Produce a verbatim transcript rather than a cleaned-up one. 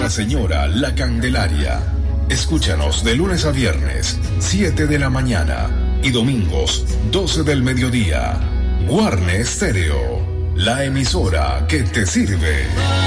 Nuestra Señora La Candelaria. Escúchanos de lunes a viernes, siete de la mañana y domingos, doce del mediodía. Guarne Stereo, la emisora que te sirve.